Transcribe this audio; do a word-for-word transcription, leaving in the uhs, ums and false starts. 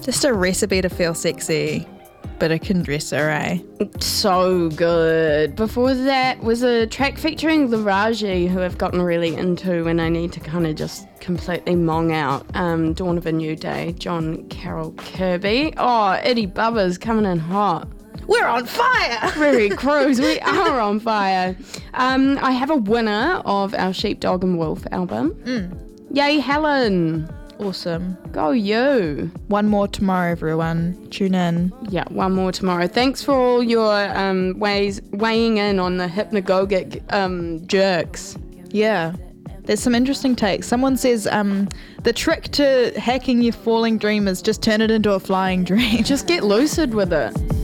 Just a recipe to feel sexy. Bit of Condressa, eh? So good. Before that was a track featuring Laraji, who I've gotten really into when I need to kind of just completely mong out. Um, Dawn of a New Day, John Carroll Kirby. Oh, Eddie Bubba's coming in hot. We're on fire! Riri Cruz, we are on fire. Um, I have a winner of our Sheepdog and Wolf album. Mm. Yay, Helen. Awesome. Go you. One more tomorrow, everyone. Tune in. Yeah, one more tomorrow. Thanks for all your um, ways weighing in on the hypnagogic um, jerks. Yeah. There's some interesting takes. Someone says um, the trick to hacking your falling dream is just turn it into a flying dream. Just get lucid with it.